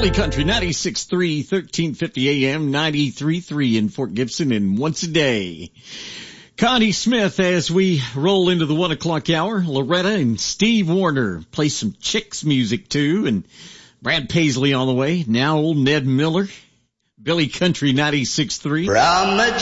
Billy Country 96.3, 1350 AM, 93.3 in Fort Gibson, and once a day. Connie Smith, as we roll into the 1 o'clock hour, Loretta and Steve Warner play some Chicks music too, and Brad Paisley on the way. Now old Ned Miller, Billy Country 96.3. From the